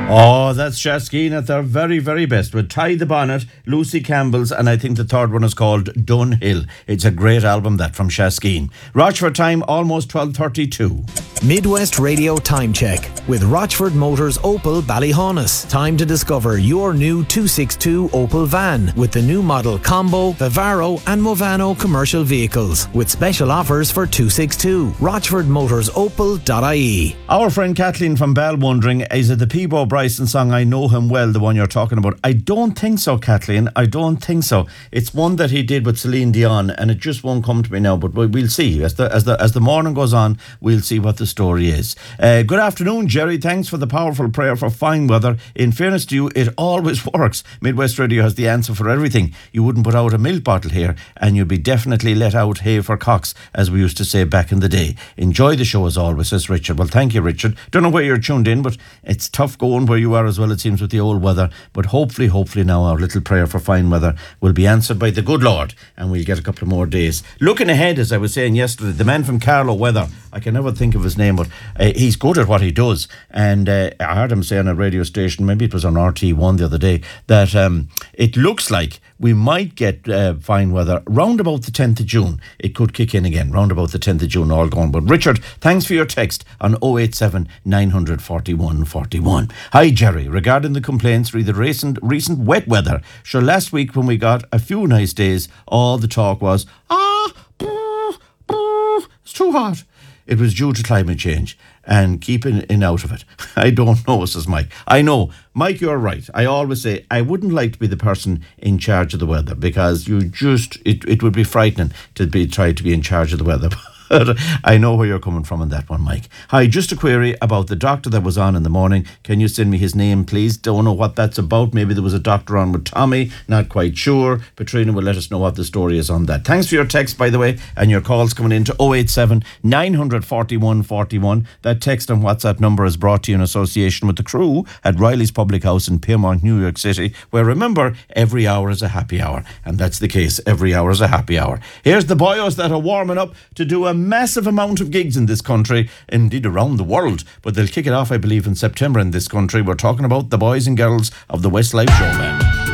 Oh, that's Shaskeen at their very, very best with Tie the Bonnet, Lucy Campbell's, and I think the third one is called Dunhill. It's a great album, that, from Shaskeen. Rochford time, almost 12:32. Midwest Radio Time Check with Rochford Motors Opel Ballyhaunis. Time to discover your new 262 Opel van with the new model Combo, Vivaro and Movano commercial vehicles with special offers for 262. RochfordMotorsOpel.ie. Our friend Kathleen from Bell wondering, is it the Peebo Bryson song I Know Him Well, the one you're talking about? I don't think so, Kathleen. I don't think so. It's one that he did with Celine Dion, and it just won't come to me now, but we'll see. As the morning goes on, we'll see what the story is. Good afternoon, Jerry. Thanks for the powerful prayer for fine weather. In fairness to you, it always works. Midwest Radio has the answer for everything. You wouldn't put out a milk bottle here, and you'd be definitely let out hay for cocks, as we used to say back in the day. Enjoy the show as always, says Richard. Well, thank you, Richard. Don't know where you're tuned in, but it's tough going where you are as well, it seems, with the old weather. But hopefully now our little prayer for fine weather will be answered by the good Lord, and we'll get a couple of more days. Looking ahead, as I was saying yesterday, the man from Carlow Weather, I can never think of his name, but he's good at what he does. And I heard him say on a radio station, maybe it was on RT1 the other day, that it looks like we might get fine weather round about the 10th of June. It could kick in again, round about the 10th of June, all gone. But Richard, thanks for your text on 087 900 41 41. Hi, Jerry. Regarding the complaints re the recent wet weather, sure, last week when we got a few nice days, all the talk was, it's too hot. It was due to climate change and keeping in out of it. I don't know, says Mike. I know. Mike, you're right. I always say I wouldn't like to be the person in charge of the weather, because it would be frightening to try to be in charge of the weather. I know where you're coming from on that one, Mike. Hi, just a query about the doctor that was on in the morning. Can you send me his name, please? Don't know what that's about. Maybe there was a doctor on with Tommy. Not quite sure. Petrina will let us know what the story is on that. Thanks for your text, by the way, and your calls coming in to 087 900 41 41. That text and WhatsApp number is brought to you in association with the crew at Riley's Public House in Piermont, New York City, where, remember, every hour is a happy hour. And that's the case. Every hour is a happy hour. Here's the boyos that are warming up to do a massive amount of gigs in this country, indeed around the world, but they'll kick it off, I believe, in September in this country. We're talking about the boys and girls of the Westlife Showman.